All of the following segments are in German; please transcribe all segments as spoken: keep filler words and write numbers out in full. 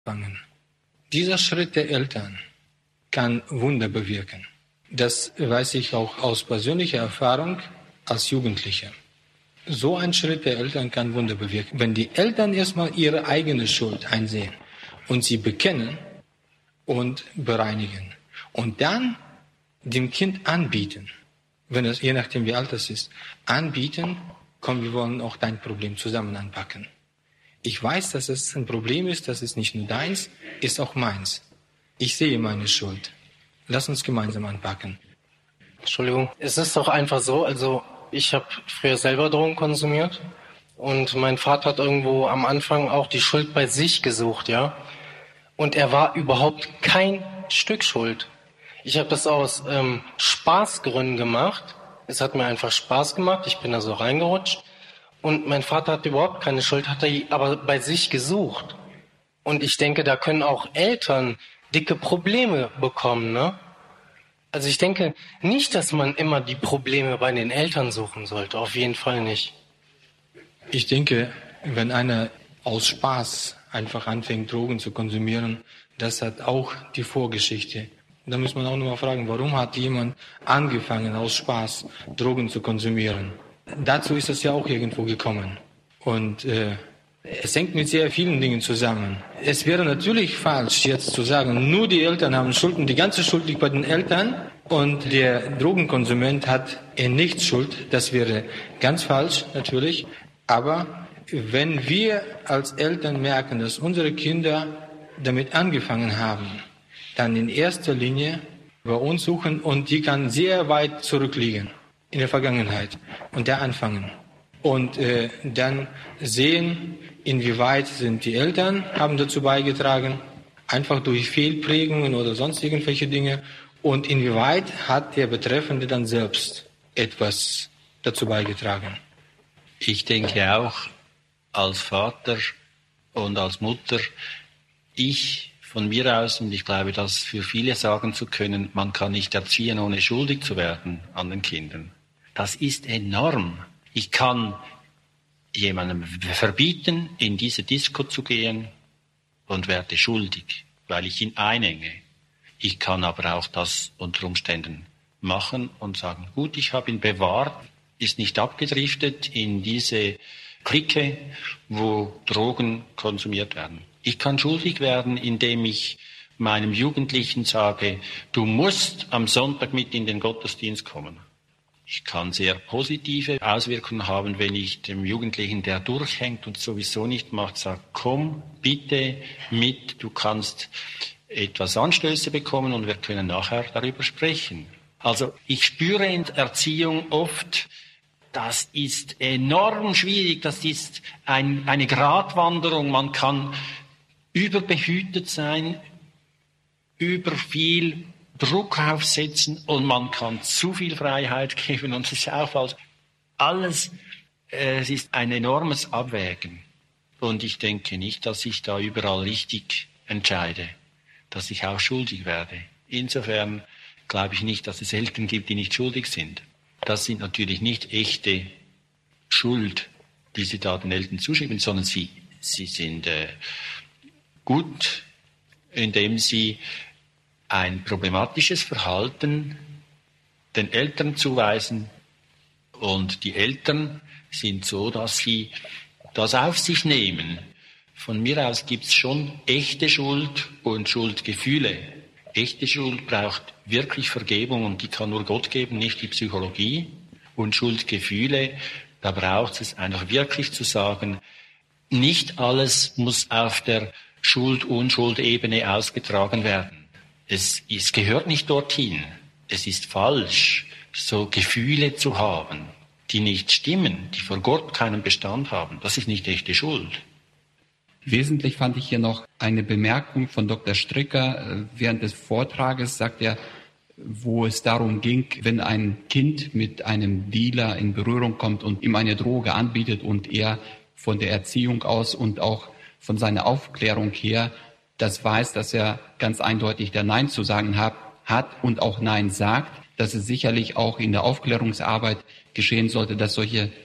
anfangen. Dieser Schritt der Eltern kann Wunder bewirken. Das weiß ich auch aus persönlicher Erfahrung als Jugendlicher. So ein Schritt der Eltern kann Wunder bewirken. Wenn die Eltern erstmal ihre eigene Schuld einsehen und sie bekennen und bereinigen und dann dem Kind anbieten, wenn es, je nachdem wie alt es ist, anbieten, komm, wir wollen auch dein Problem zusammen anpacken. Ich weiß, dass es ein Problem ist, das ist nicht nur deins, ist auch meins. Ich sehe meine Schuld. Lass uns gemeinsam anpacken. Entschuldigung, es ist doch einfach so, also ich habe früher selber Drogen konsumiert und mein Vater hat irgendwo am Anfang auch die Schuld bei sich gesucht, ja. Und er war überhaupt kein Stück schuld. Ich habe das aus ähm, Spaßgründen gemacht. Es hat mir einfach Spaß gemacht, ich bin da so reingerutscht. Und mein Vater hat überhaupt keine Schuld, hat er aber bei sich gesucht. Und ich denke, da können auch Eltern dicke Probleme bekommen, ne? Also ich denke nicht, dass man immer die Probleme bei den Eltern suchen sollte, auf jeden Fall nicht. Ich denke, wenn einer aus Spaß einfach anfängt, Drogen zu konsumieren, das hat auch die Vorgeschichte. Da muss man auch nochmal fragen, warum hat jemand angefangen, aus Spaß Drogen zu konsumieren? Dazu ist es ja auch irgendwo gekommen. Und äh, es hängt mit sehr vielen Dingen zusammen. Es wäre natürlich falsch, jetzt zu sagen, nur die Eltern haben Schuld und die ganze Schuld liegt bei den Eltern und der Drogenkonsument hat er nicht Schuld. Das wäre ganz falsch, natürlich. Aber wenn wir als Eltern merken, dass unsere Kinder damit angefangen haben, dann in erster Linie bei uns suchen und die kann sehr weit zurückliegen in der Vergangenheit und da anfangen. Und äh, dann sehen, inwieweit sind die Eltern, haben dazu beigetragen, einfach durch Fehlprägungen oder sonst irgendwelche Dinge. Und inwieweit hat der Betreffende dann selbst etwas dazu beigetragen. Ich denke auch, als Vater und als Mutter, ich von mir aus, und ich glaube, das für viele sagen zu können, man kann nicht erziehen, ohne schuldig zu werden an den Kindern. Das ist enorm. Ich kann jemandem verbieten, in diese Disco zu gehen und werde schuldig, weil ich ihn einenge. Ich kann aber auch das unter Umständen machen und sagen, gut, ich habe ihn bewahrt, ist nicht abgedriftet in diese Clique, wo Drogen konsumiert werden. Ich kann schuldig werden, indem ich meinem Jugendlichen sage, du musst am Sonntag mit in den Gottesdienst kommen. Ich kann sehr positive Auswirkungen haben, wenn ich dem Jugendlichen, der durchhängt und sowieso nicht macht, sage, komm bitte mit, du kannst etwas Anstöße bekommen und wir können nachher darüber sprechen. Also ich spüre in der Erziehung oft, das ist enorm schwierig, das ist ein, eine Gratwanderung, man kann überbehütet sein, über viel Druck aufsetzen und man kann zu viel Freiheit geben und es ist auch falsch. Alles, äh, es ist ein enormes Abwägen und ich denke nicht, dass ich da überall richtig entscheide, dass ich auch schuldig werde. Insofern glaube ich nicht, dass es Eltern gibt, die nicht schuldig sind. Das sind natürlich nicht echte Schuld, die sie da den Eltern zuschieben, sondern sie, sie sind äh, gut, indem sie ein problematisches Verhalten den Eltern zuweisen und die Eltern sind so, dass sie das auf sich nehmen. Von mir aus gibt es schon echte Schuld und Schuldgefühle. Echte Schuld braucht wirklich Vergebung und die kann nur Gott geben, nicht die Psychologie. Und Schuldgefühle, da braucht es einfach wirklich zu sagen, nicht alles muss auf der Schuld-Unschuld-Ebene ausgetragen werden. Es, es gehört nicht dorthin. Es ist falsch, so Gefühle zu haben, die nicht stimmen, die vor Gott keinen Bestand haben. Das ist nicht echte Schuld. Wesentlich fand ich hier noch eine Bemerkung von Doktor Stricker. Während des Vortrages sagt er, wo es darum ging, wenn ein Kind mit einem Dealer in Berührung kommt und ihm eine Droge anbietet und er von der Erziehung aus und auch von seiner Aufklärung her das weiß, dass er ganz eindeutig der Nein zu sagen hat, hat und auch Nein sagt, dass es sicherlich auch in der Aufklärungsarbeit geschehen sollte, dass solche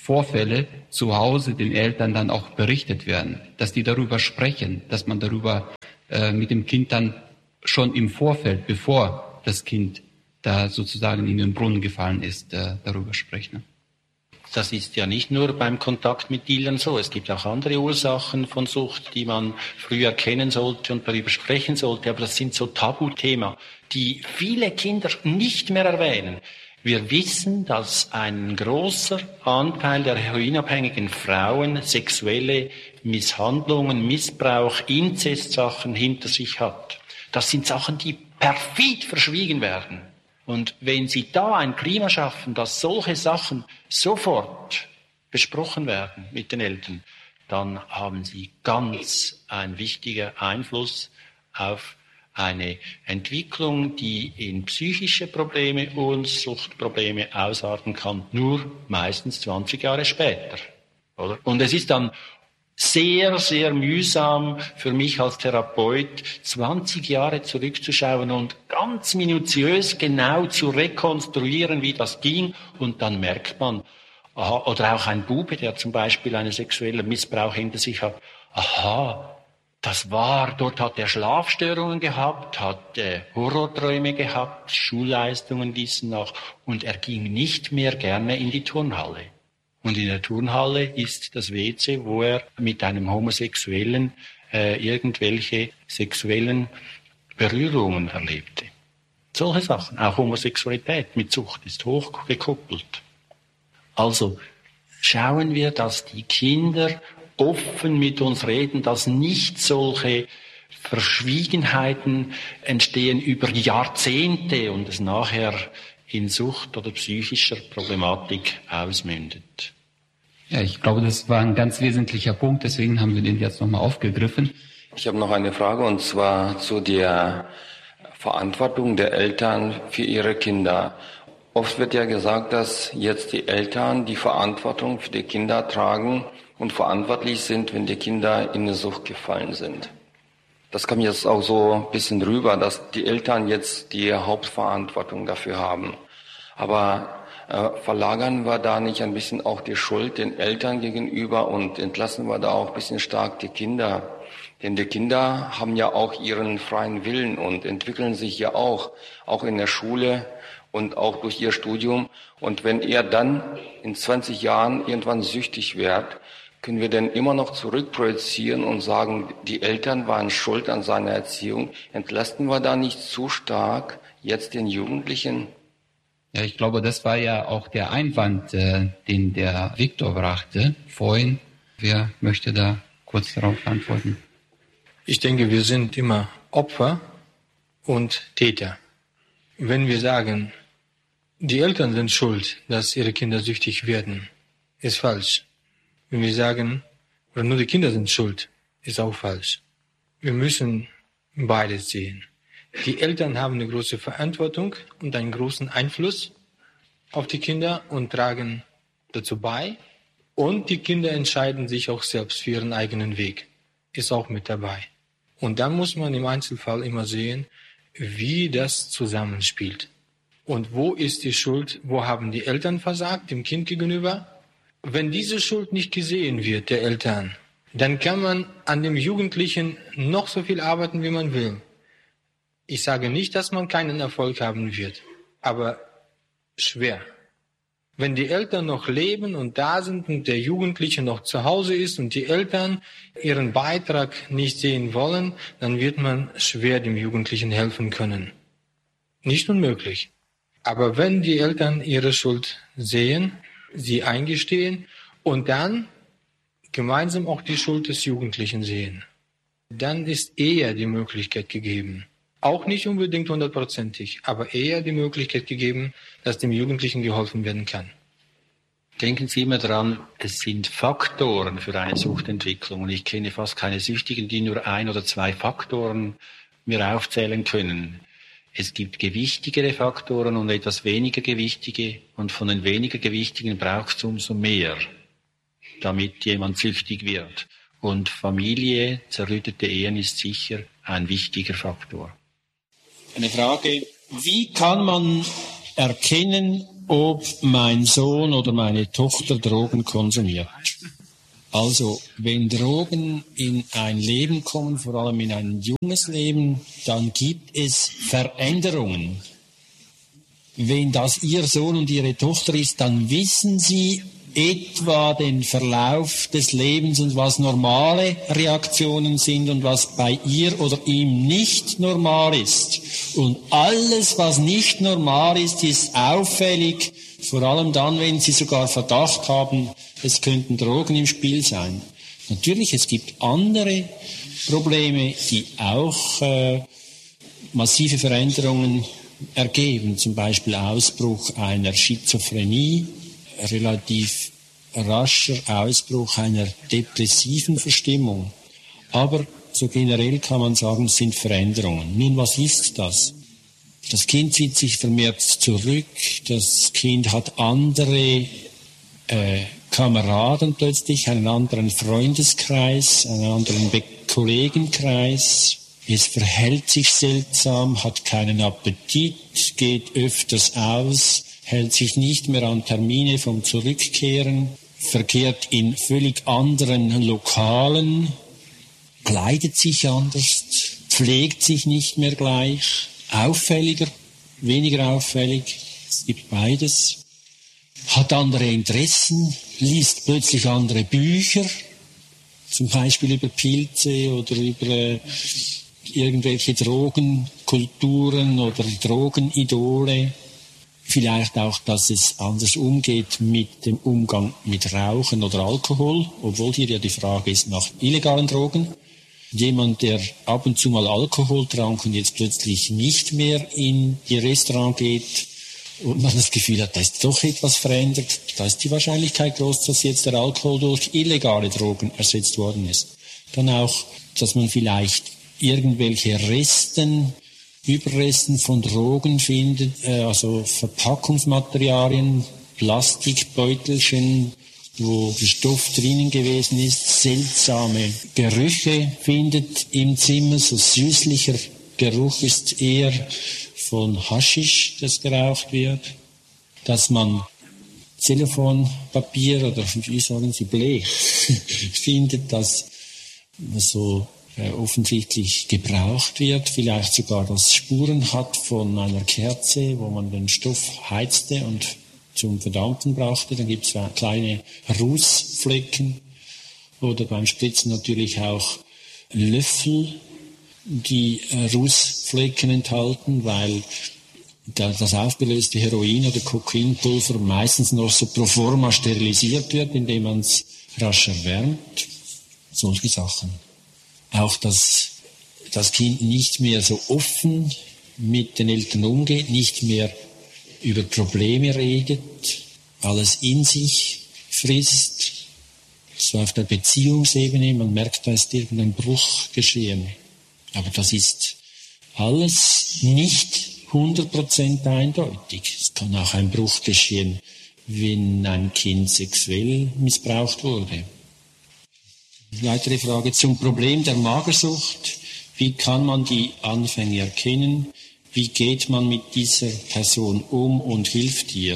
Vorfälle zu Hause den Eltern dann auch berichtet werden, dass die darüber sprechen, dass man darüber äh, mit dem Kind dann schon im Vorfeld, bevor das Kind da sozusagen in den Brunnen gefallen ist, äh, darüber spricht. Ne? Das ist ja nicht nur beim Kontakt mit Dealern so. Es gibt auch andere Ursachen von Sucht, die man früh erkennen sollte und darüber sprechen sollte. Aber das sind so Tabuthemen, die viele Kinder nicht mehr erwähnen. Wir wissen, dass ein großer Anteil der heroinabhängigen Frauen sexuelle Misshandlungen, Missbrauch, Inzestsachen hinter sich hat. Das sind Sachen, die perfid verschwiegen werden. Und wenn Sie da ein Klima schaffen, dass solche Sachen sofort besprochen werden mit den Eltern, dann haben Sie ganz einen wichtigen Einfluss auf eine Entwicklung, die in psychische Probleme und Suchtprobleme ausarten kann, nur meistens zwanzig Jahre später. Oder? Und es ist dann sehr, sehr mühsam für mich als Therapeut, zwanzig Jahre zurückzuschauen und ganz minutiös genau zu rekonstruieren, wie das ging. Und dann merkt man, aha, oder auch ein Bube, der zum Beispiel einen sexuellen Missbrauch hinter sich hat, aha, das war, dort hat er Schlafstörungen gehabt, hat äh, Horrorträume gehabt, Schulleistungen ließen nach und er ging nicht mehr gerne in die Turnhalle. Und in der Turnhalle ist das W C, wo er mit einem Homosexuellen äh, irgendwelche sexuellen Berührungen erlebte. Solche Sachen, auch Homosexualität mit Sucht ist hochgekoppelt. Also schauen wir, dass die Kinder offen mit uns reden, dass nicht solche Verschwiegenheiten entstehen über Jahrzehnte und es nachher in Sucht oder psychischer Problematik ausmündet. Ja, ich glaube, das war ein ganz wesentlicher Punkt, deswegen haben wir den jetzt nochmal aufgegriffen. Ich habe noch eine Frage und zwar zu der Verantwortung der Eltern für ihre Kinder. Oft wird ja gesagt, dass jetzt die Eltern die Verantwortung für die Kinder tragen und verantwortlich sind, wenn die Kinder in eine Sucht gefallen sind. Das kam jetzt auch so ein bisschen rüber, dass die Eltern jetzt die Hauptverantwortung dafür haben. Aber äh, verlagern wir da nicht ein bisschen auch die Schuld den Eltern gegenüber und entlassen wir da auch ein bisschen stark die Kinder? Denn die Kinder haben ja auch ihren freien Willen und entwickeln sich ja auch, auch in der Schule und auch durch ihr Studium. Und wenn er dann in zwanzig Jahren irgendwann süchtig wird, können wir denn immer noch zurückprojizieren und sagen, die Eltern waren schuld an seiner Erziehung? Entlasten wir da nicht zu stark jetzt den Jugendlichen? Ja, ich glaube, das war ja auch der Einwand, äh, den der Viktor brachte vorhin. Wer möchte da kurz darauf antworten? Ich denke, wir sind immer Opfer und Täter. Wenn wir sagen, die Eltern sind schuld, dass ihre Kinder süchtig werden, ist falsch. Wenn wir sagen, oder nur die Kinder sind schuld, ist auch falsch. Wir müssen beides sehen. Die Eltern haben eine große Verantwortung und einen großen Einfluss auf die Kinder und tragen dazu bei. Und die Kinder entscheiden sich auch selbst für ihren eigenen Weg. Ist auch mit dabei. Und dann muss man im Einzelfall immer sehen, wie das zusammenspielt. Und wo ist die Schuld, wo haben die Eltern versagt, dem Kind gegenüber? Wenn diese Schuld nicht gesehen wird, der Eltern, dann kann man an dem Jugendlichen noch so viel arbeiten, wie man will. Ich sage nicht, dass man keinen Erfolg haben wird, aber schwer. Wenn die Eltern noch leben und da sind und der Jugendliche noch zu Hause ist und die Eltern ihren Beitrag nicht sehen wollen, dann wird man schwer dem Jugendlichen helfen können. Nicht unmöglich. Aber wenn die Eltern ihre Schuld sehen, sie eingestehen und dann gemeinsam auch die Schuld des Jugendlichen sehen, dann ist eher die Möglichkeit gegeben, auch nicht unbedingt hundertprozentig, aber eher die Möglichkeit gegeben, dass dem Jugendlichen geholfen werden kann. Denken Sie immer dran, es sind Faktoren für eine Suchtentwicklung und ich kenne fast keine Süchtigen, die nur ein oder zwei Faktoren mir aufzählen können. Es gibt gewichtigere Faktoren und etwas weniger gewichtige und von den weniger gewichtigen braucht es umso mehr, damit jemand süchtig wird. Und Familie, zerrüttete Ehen ist sicher ein wichtiger Faktor. Eine Frage, wie kann man erkennen, ob mein Sohn oder meine Tochter Drogen konsumiert. Also, wenn Drogen in ein Leben kommen, vor allem in ein junges Leben, dann gibt es Veränderungen. Wenn das Ihr Sohn und Ihre Tochter ist, dann wissen Sie etwa den Verlauf des Lebens und was normale Reaktionen sind und was bei ihr oder ihm nicht normal ist. Und alles, was nicht normal ist, ist auffällig, vor allem dann, wenn Sie sogar Verdacht haben, es könnten Drogen im Spiel sein. Natürlich, es gibt andere Probleme, die auch äh, massive Veränderungen ergeben, zum Beispiel Ausbruch einer Schizophrenie, relativ rascher Ausbruch einer depressiven Verstimmung. Aber so generell kann man sagen, es sind Veränderungen. Nun, was ist das? Das Kind zieht sich vermehrt zurück, das Kind hat andere äh, Kameraden plötzlich, einen anderen Freundeskreis, einen anderen Be- Kollegenkreis. Es verhält sich seltsam, hat keinen Appetit, geht öfters aus, hält sich nicht mehr an Termine vom Zurückkehren, verkehrt in völlig anderen Lokalen, kleidet sich anders, pflegt sich nicht mehr gleich, auffälliger, weniger auffällig, es gibt beides, hat andere Interessen, liest plötzlich andere Bücher, zum Beispiel über Pilze oder über äh, irgendwelche Drogenkulturen oder Drogenidole. Vielleicht auch, dass es anders umgeht mit dem Umgang mit Rauchen oder Alkohol, obwohl hier ja die Frage ist nach illegalen Drogen. Jemand, der ab und zu mal Alkohol trank und jetzt plötzlich nicht mehr in die Restaurant geht und man das Gefühl hat, da ist doch etwas verändert, da ist die Wahrscheinlichkeit groß, dass jetzt der Alkohol durch illegale Drogen ersetzt worden ist. Dann auch, dass man vielleicht irgendwelche Resten, Überresten von Drogen findet, also Verpackungsmaterialien, Plastikbeutelchen, wo der Stoff drinnen gewesen ist, seltsame Gerüche findet im Zimmer, so süßlicher Geruch ist eher von Haschisch, das geraucht wird, dass man Telefonpapier oder wie sagen Sie, Blech findet, das so äh, offensichtlich gebraucht wird, vielleicht sogar das Spuren hat von einer Kerze, wo man den Stoff heizte und zum Verdampfen brauchte. Dann gibt es kleine Rußflecken oder beim Spritzen natürlich auch Löffel, die äh, Rußflecken enthalten, weil da, das aufgelöste Heroin oder Kokainpulver meistens noch so pro forma sterilisiert wird, indem man es rasch erwärmt. Solche Sachen. Auch, dass das Kind nicht mehr so offen mit den Eltern umgeht, nicht mehr über Probleme redet, alles in sich frisst, so auf der Beziehungsebene, man merkt, da ist irgendein Bruch geschehen. Aber das ist alles nicht hundert Prozent eindeutig. Es kann auch ein Bruch geschehen, wenn ein Kind sexuell missbraucht wurde. Weitere Frage zum Problem der Magersucht. Wie kann man die Anfänge erkennen? Wie geht man mit dieser Person um und hilft ihr?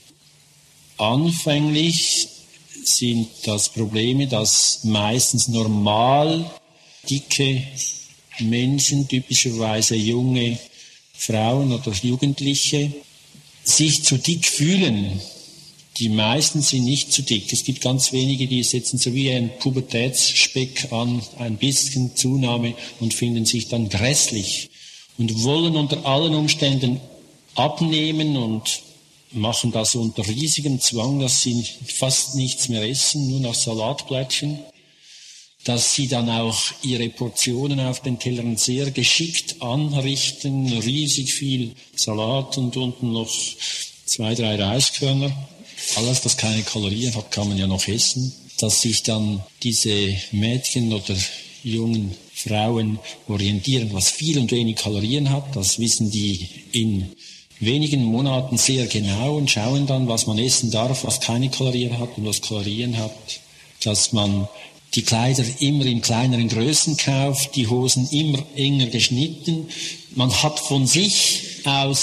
Anfänglich sind das Probleme, dass meistens normal dicke Menschen, typischerweise junge Frauen oder Jugendliche, sich zu dick fühlen. Die meisten sind nicht zu dick. Es gibt ganz wenige, die setzen so wie ein Pubertätsspeck an, ein bisschen Zunahme und finden sich dann grässlich und wollen unter allen Umständen abnehmen und machen das unter riesigem Zwang, dass sie fast nichts mehr essen, nur noch Salatblättchen, dass sie dann auch ihre Portionen auf den Tellern sehr geschickt anrichten, riesig viel Salat und unten noch zwei, drei Reiskörner. Alles, das keine Kalorien hat, kann man ja noch essen. Dass sich dann diese Mädchen oder jungen Frauen orientieren, was viel und wenig Kalorien hat, das wissen die in wenigen Monaten sehr genau und schauen dann, was man essen darf, was keine Kalorien hat und was Kalorien hat. Dass man die Kleider immer in kleineren Größen kauft, die Hosen immer enger geschnitten. Man hat von sich aus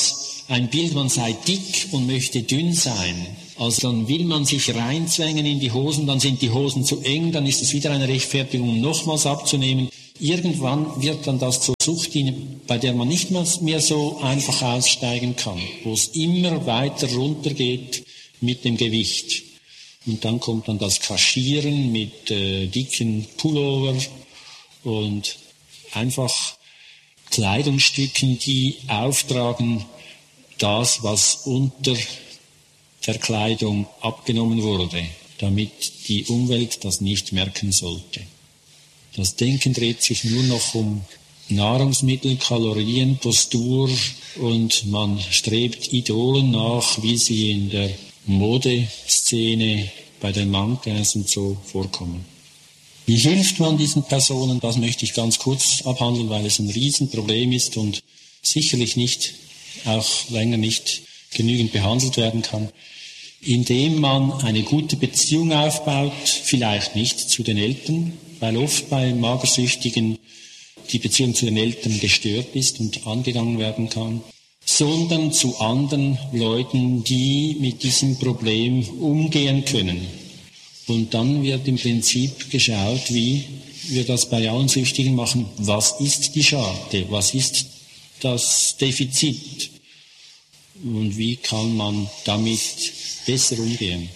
ein Bild, man sei dick und möchte dünn sein. Also dann will man sich reinzwängen in die Hosen, dann sind die Hosen zu eng, dann ist es wieder eine Rechtfertigung, um nochmals abzunehmen. Irgendwann wird dann das zur Sucht, bei der man nicht mehr so einfach aussteigen kann, wo es immer weiter runtergeht mit dem Gewicht. Und dann kommt dann das Kaschieren mit äh, dicken Pullover und einfach Kleidungsstücken, die auftragen das, was unter der Kleidung abgenommen wurde, damit die Umwelt das nicht merken sollte. Das Denken dreht sich nur noch um Nahrungsmittel, Kalorien, Postur und man strebt Idolen nach, wie sie in der Modeszene bei den Mannequins und so vorkommen. Wie hilft man diesen Personen? Das möchte ich ganz kurz abhandeln, weil es ein Riesenproblem ist und sicherlich nicht, auch länger nicht genügend behandelt werden kann. Indem man eine gute Beziehung aufbaut, vielleicht nicht zu den Eltern, weil oft bei Magersüchtigen die Beziehung zu den Eltern gestört ist und angegangen werden kann, sondern zu anderen Leuten, die mit diesem Problem umgehen können. Und dann wird im Prinzip geschaut, wie wir das bei allen Süchtigen machen. Was ist die Schade? Was ist das Defizit? Und wie kann man damit besser umgehen?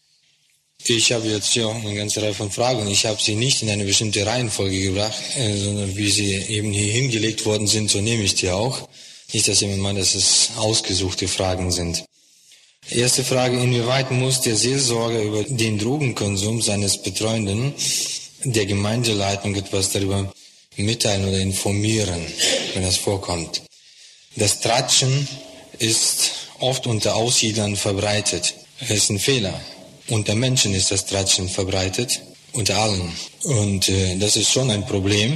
Ich habe jetzt ja eine ganze Reihe von Fragen. Ich habe sie nicht in eine bestimmte Reihenfolge gebracht, äh, sondern wie sie eben hier hingelegt worden sind, so nehme ich die auch. Nicht, dass jemand meint, dass es ausgesuchte Fragen sind. Erste Frage: Inwieweit muss der Seelsorger über den Drogenkonsum seines Betreuenden der Gemeindeleitung etwas darüber mitteilen oder informieren, wenn das vorkommt? Das Tratschen ist oft unter Aussiedlern verbreitet. Es ist ein Fehler. Unter Menschen ist das Tratschen verbreitet, unter allen. Und äh, das ist schon ein Problem,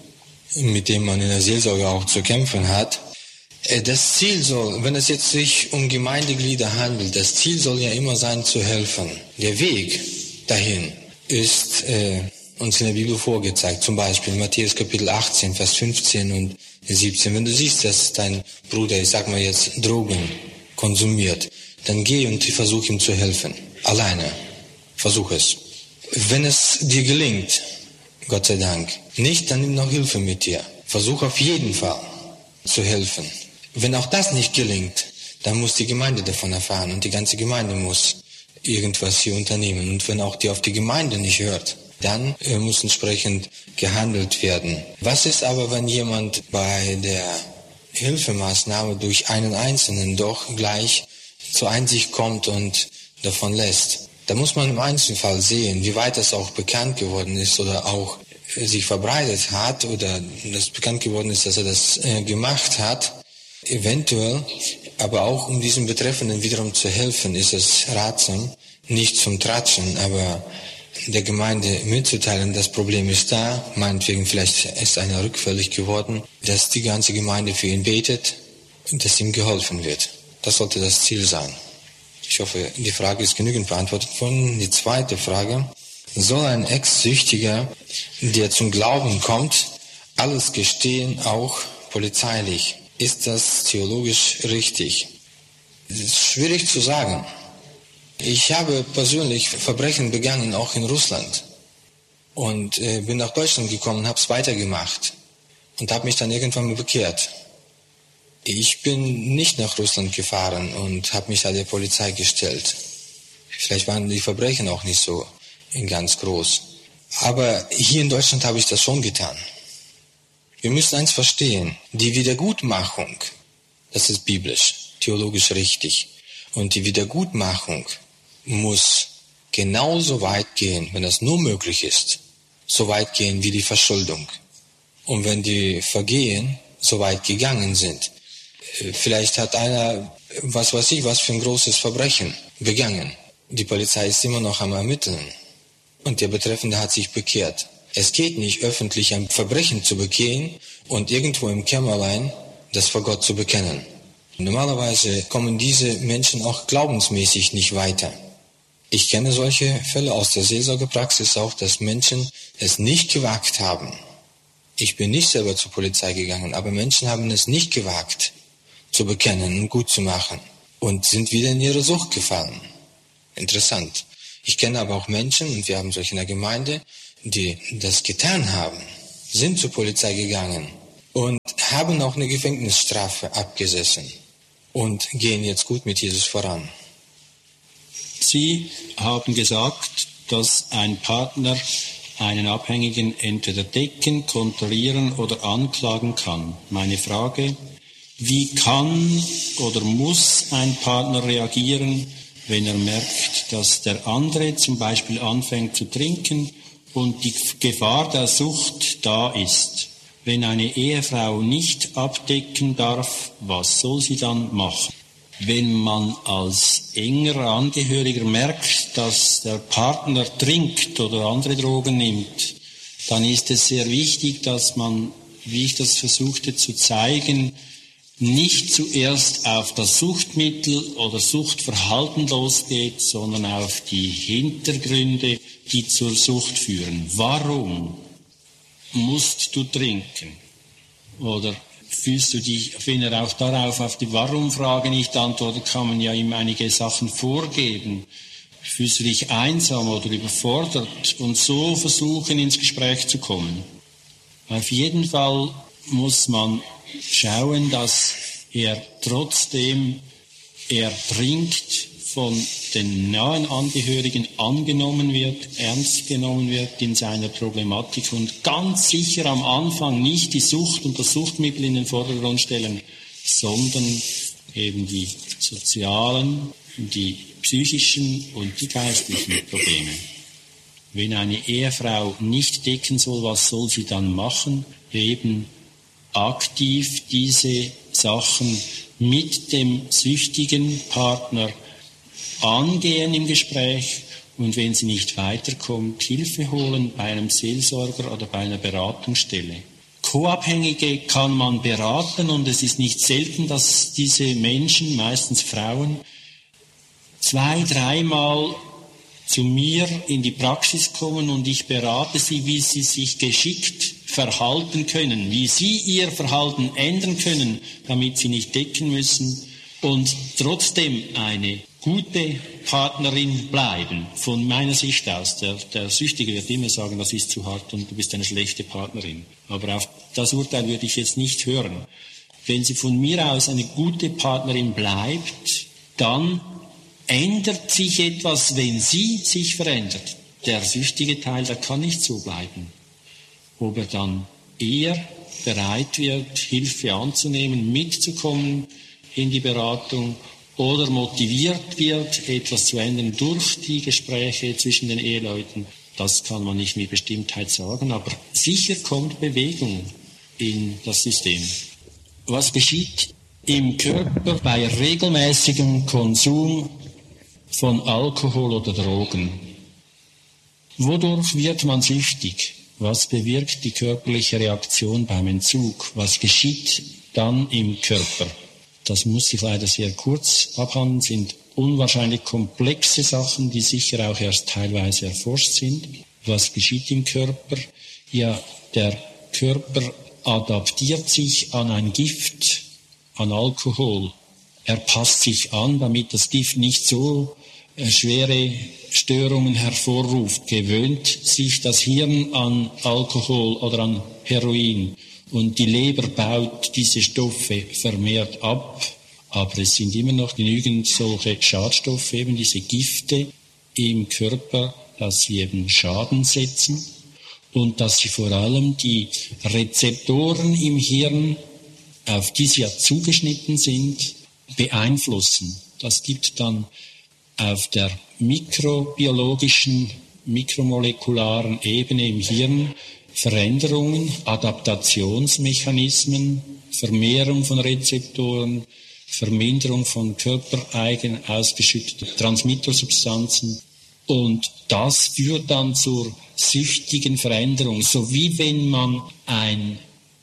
mit dem man in der Seelsorge auch zu kämpfen hat. Äh, das Ziel soll, wenn es jetzt sich um Gemeindeglieder handelt, das Ziel soll ja immer sein, zu helfen. Der Weg dahin ist äh, uns in der Bibel vorgezeigt, zum Beispiel in Matthäus Kapitel achtzehn, Vers fünfzehn und siebzehn. Wenn du siehst, dass dein Bruder, ich sag mal jetzt, Drogen konsumiert, dann geh und versuch ihm zu helfen. Alleine. Versuch es. Wenn es dir gelingt, Gott sei Dank, nicht, dann nimm noch Hilfe mit dir. Versuch auf jeden Fall zu helfen. Wenn auch das nicht gelingt, dann muss die Gemeinde davon erfahren und die ganze Gemeinde muss irgendwas hier unternehmen. Und wenn auch die auf die Gemeinde nicht hört, dann äh, muss entsprechend gehandelt werden. Was ist aber, wenn jemand bei der Hilfemaßnahme durch einen Einzelnen doch gleich zur Einsicht kommt und davon lässt? Da muss man im Einzelfall sehen, wie weit das auch bekannt geworden ist oder auch sich verbreitet hat oder das bekannt geworden ist, dass er das äh, gemacht hat. Eventuell, aber auch um diesem Betreffenden wiederum zu helfen, ist es ratsam, nicht zum Tratschen, aber der Gemeinde mitzuteilen, das Problem ist da, meinetwegen vielleicht ist einer rückfällig geworden, dass die ganze Gemeinde für ihn betet und dass ihm geholfen wird. Das sollte das Ziel sein. Ich hoffe, die Frage ist genügend beantwortet worden. Die zweite Frage: Soll ein Ex-Süchtiger, der zum Glauben kommt, alles gestehen, auch polizeilich? Ist das theologisch richtig? Es ist schwierig zu sagen. Ich habe persönlich Verbrechen begangen, auch in Russland. Und äh, bin nach Deutschland gekommen und habe es weitergemacht. Und habe mich dann irgendwann mal bekehrt. Ich bin nicht nach Russland gefahren und habe mich da der Polizei gestellt. Vielleicht waren die Verbrechen auch nicht so ganz groß. Aber hier in Deutschland habe ich das schon getan. Wir müssen eins verstehen: Die Wiedergutmachung, das ist biblisch, theologisch richtig. Und die Wiedergutmachung muss genauso weit gehen, wenn das nur möglich ist, so weit gehen wie die Verschuldung. Und wenn die Vergehen so weit gegangen sind, vielleicht hat einer, was weiß ich, was für ein großes Verbrechen begangen. Die Polizei ist immer noch am Ermitteln. Und der Betreffende hat sich bekehrt. Es geht nicht, öffentlich ein Verbrechen zu begehen und irgendwo im Kämmerlein das vor Gott zu bekennen. Normalerweise kommen diese Menschen auch glaubensmäßig nicht weiter. Ich kenne solche Fälle aus der Seelsorgepraxis auch, dass Menschen es nicht gewagt haben. Ich bin nicht selber zur Polizei gegangen, aber Menschen haben es nicht gewagt, zu bekennen und gut zu machen und sind wieder in ihre Sucht gefallen. Interessant. Ich kenne aber auch Menschen, und wir haben solche in der Gemeinde, die das getan haben, sind zur Polizei gegangen und haben auch eine Gefängnisstrafe abgesessen und gehen jetzt gut mit Jesus voran. Sie haben gesagt, dass ein Partner einen Abhängigen entweder decken, kontrollieren oder anklagen kann. Meine Frage: Wie kann oder muss ein Partner reagieren, wenn er merkt, dass der andere zum Beispiel anfängt zu trinken und die Gefahr der Sucht da ist? Wenn eine Ehefrau nicht abdecken darf, was soll sie dann machen? Wenn man als enger Angehöriger merkt, dass der Partner trinkt oder andere Drogen nimmt, dann ist es sehr wichtig, dass man, wie ich das versuchte zu zeigen, nicht zuerst auf das Suchtmittel oder Suchtverhalten losgeht, sondern auf die Hintergründe, die zur Sucht führen. Warum musst du trinken? Oder fühlst du dich, wenn er auch darauf auf die Warum-Frage nicht antwortet, kann man ja ihm einige Sachen vorgeben. Fühlst du dich einsam oder überfordert? Und so versuchen, ins Gespräch zu kommen. Auf jeden Fall muss man schauen, dass er trotzdem, er trinkt, von den nahen Angehörigen angenommen wird, ernst genommen wird in seiner Problematik und ganz sicher am Anfang nicht die Sucht und das Suchtmittel in den Vordergrund stellen, sondern eben die sozialen, die psychischen und die geistlichen Probleme. Wenn eine Ehefrau nicht decken soll, was soll sie dann machen? Eben aktiv diese Sachen mit dem süchtigen Partner angehen im Gespräch und wenn sie nicht weiterkommt, Hilfe holen bei einem Seelsorger oder bei einer Beratungsstelle. Co-Abhängige kann man beraten und es ist nicht selten, dass diese Menschen, meistens Frauen, zwei, dreimal zu mir in die Praxis kommen und ich berate sie, wie sie sich geschickt verhalten können, wie sie ihr Verhalten ändern können, damit sie nicht decken müssen und trotzdem eine gute Partnerin bleiben. Von meiner Sicht aus, der, der Süchtige wird immer sagen, das ist zu hart und du bist eine schlechte Partnerin. Aber auf das Urteil würde ich jetzt nicht hören. Wenn sie von mir aus eine gute Partnerin bleibt, dann ändert sich etwas, wenn sie sich verändert. Der süchtige Teil, der kann nicht so bleiben. Ob er dann eher bereit wird, Hilfe anzunehmen, mitzukommen in die Beratung oder motiviert wird, etwas zu ändern durch die Gespräche zwischen den Eheleuten, das kann man nicht mit Bestimmtheit sagen, aber sicher kommt Bewegung in das System. Was geschieht im Körper bei regelmäßigem Konsum von Alkohol oder Drogen? Wodurch wird man süchtig? Was bewirkt die körperliche Reaktion beim Entzug? Was geschieht dann im Körper? Das muss ich leider sehr kurz abhandeln, sind unwahrscheinlich komplexe Sachen, die sicher auch erst teilweise erforscht sind. Was geschieht im Körper? Ja, der Körper adaptiert sich an ein Gift, an Alkohol. Er passt sich an, damit das Gift nicht so äh, schwere Störungen hervorruft. Gewöhnt sich das Hirn an Alkohol oder an Heroin. Und die Leber baut diese Stoffe vermehrt ab, aber es sind immer noch genügend solche Schadstoffe, eben diese Gifte im Körper, dass sie eben Schaden setzen und dass sie vor allem die Rezeptoren im Hirn, auf die sie ja zugeschnitten sind, beeinflussen. Das gibt dann auf der mikrobiologischen, mikromolekularen Ebene im Hirn Veränderungen, Adaptationsmechanismen, Vermehrung von Rezeptoren, Verminderung von körpereigen ausgeschütteten Transmittersubstanzen. Und das führt dann zur süchtigen Veränderung, so wie wenn man ein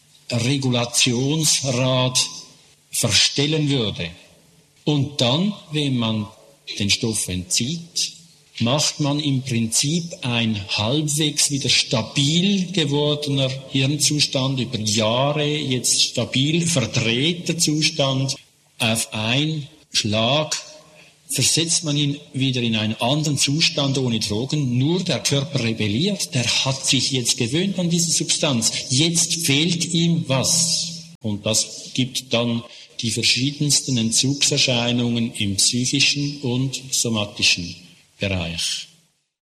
Regulationsrad verstellen würde. Und dann, wenn man den Stoff entzieht, macht man im Prinzip ein halbwegs wieder stabil gewordener Hirnzustand, über Jahre jetzt stabil verdrehter Zustand, auf einen Schlag versetzt man ihn wieder in einen anderen Zustand ohne Drogen. Nur der Körper rebelliert, der hat sich jetzt gewöhnt an diese Substanz. Jetzt fehlt ihm was. Und das gibt dann die verschiedensten Entzugserscheinungen im psychischen und somatischen Bereich.